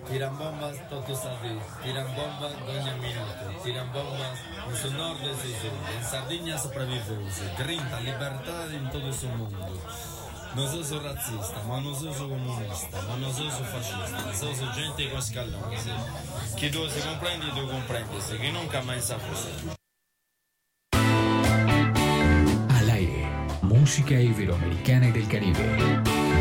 Tiran bombas todos a vez, tiran bombas doña minuto, tiran bombas no su norte e sul, en Sardegna sopravviveu-se, grinta, liberdade in todo esse mundo. Non sono razzista, ma non sono comunista, ma non sono fascista, sono gente con scaloni. Chi tu si comprendi, tu comprendi, che nunca mai saprò. Al aire, música iberoamericana y del Caribe.